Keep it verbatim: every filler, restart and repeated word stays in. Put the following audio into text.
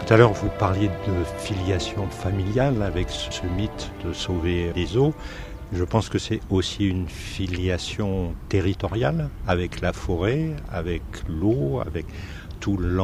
Tout à l'heure, vous parliez de filiation familiale avec ce mythe de sauver les eaux. Je pense que c'est aussi une filiation territoriale avec la forêt, avec l'eau, avec tout l'environnement.